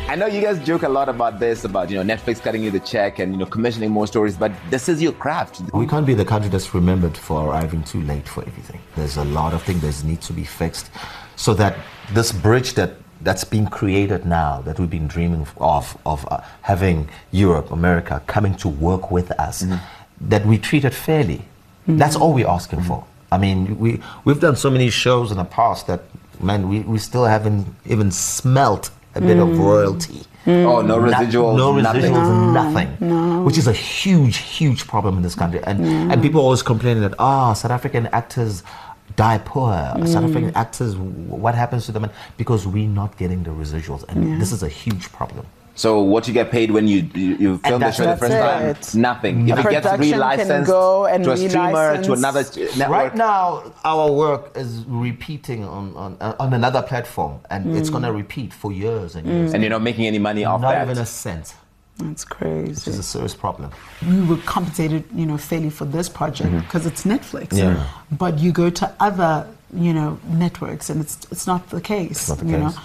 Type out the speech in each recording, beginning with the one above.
I know you guys joke a lot about this, about, Netflix cutting you the check and, commissioning more stories, but this is your craft. We can't be the country that's remembered for arriving too late for everything. There's a lot of things that need to be fixed so that this bridge that's being created now, that we've been dreaming of having Europe, America coming to work with us, that we treat it fairly. That's all we're asking for. I mean, we've done so many shows in the past that, man, we still haven't even smelt a bit of royalty. Oh, no residuals, nothing. No. Which is a huge, huge problem in this country. And people always complaining that, South African actors die poor. South African actors, what happens to them? Because we're not getting the residuals. And this is a huge problem. So what you get paid when you film the show the first time? Nothing. If it gets relicensed to a streamer, to another network. Right now, our work is repeating on another platform, and it's going to repeat for years and years. And you're not making any money off that? Not even a cent. That's crazy. Which is a serious problem. We were compensated, fairly for this project because it's Netflix. Yeah. But you go to other, networks, and it's not the case. It's not the case.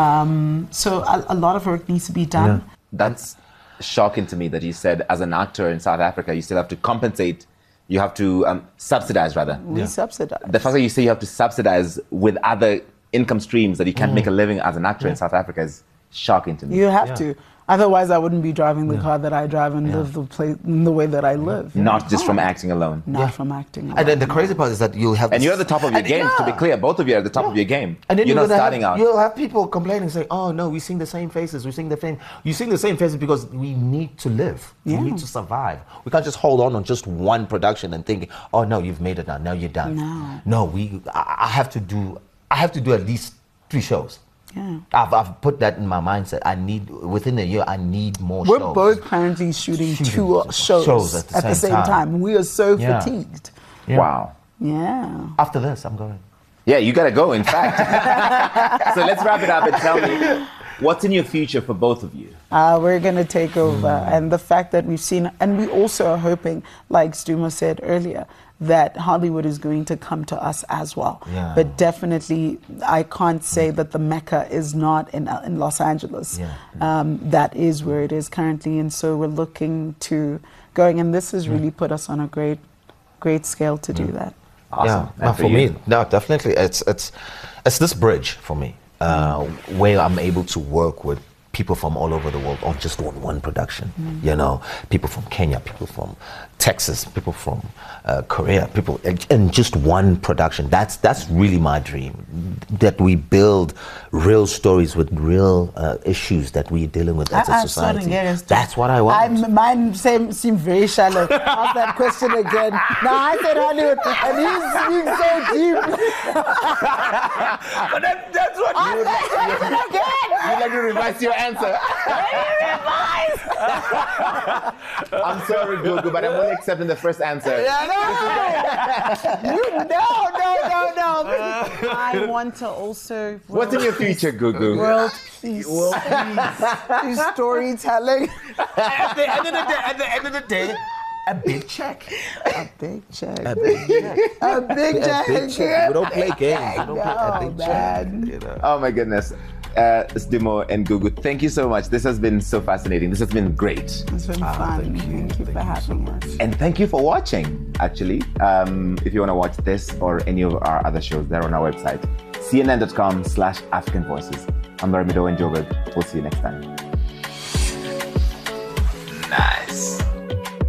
So a lot of work needs to be done. Yeah. That's shocking to me that you said as an actor in South Africa, you still have to compensate. You have to subsidize, rather. We subsidize. The fact that you say you have to subsidize with other income streams that you can't make a living as an actor in South Africa is shocking to me. You have to. Otherwise, I wouldn't be driving the car that I drive and live the way that I live. Not just from acting alone. Not from acting alone. And then the crazy part is that you'll have... And you're at the top of your game, to be clear. Both of you are at the top of your game. And then you're not starting out. You'll have people complaining, saying, oh, no, we sing the same faces. We sing the same... You sing the same faces because we need to live. We need to survive. We can't just hold on just one production and think, oh, no, you've made it now. Now you're done. No, I have to do at least 3 shows. Yeah. I've put that in my mindset. Within a year, I need more shows. We're both currently shooting 2 shows at the same time. We are so fatigued. Yeah. Wow. Yeah. After this, I'm going. Yeah, you got to go, in fact. So let's wrap it up and tell me, what's in your future for both of you? We're going to take over. And the fact that we've seen, and we also are hoping, like Stuma said earlier, that Hollywood is going to come to us as well. Yeah. But definitely, I can't say that the Mecca is not in Los Angeles. That is where it is currently. And so we're looking to going, and this has really put us on a great scale to do that. Awesome. Yeah, for me, no, definitely. It's this bridge for me, where I'm able to work with people from all over the world on just one production. People from Kenya, people from Texas, people from Korea, people in just one production. That's really my dream. That we build real stories with real issues that we're dealing with as a society. That's what I want. Mine seemed very shallow. Ask that question again. No, I said Hollywood, and he's so deep. But that's what you You'd like to revise your answer. I'm sorry, Gugu, but I'm only accepting the first answer. No. I want to also... What's in your future, Gugu? World peace. Storytelling. At the end of the day, a big check. A big check. A big check. A big check. We don't play games. We don't play a big check. Oh my goodness. Stuma and Gugu, thank you so much. This has been so fascinating. This has been great. It's been fun. Thank you for having us. And thank you for watching, actually. If you want to watch this or any of our other shows, they're on our website, cnn.com/African Voices. I'm Baramido and Joburg. We'll see you next time.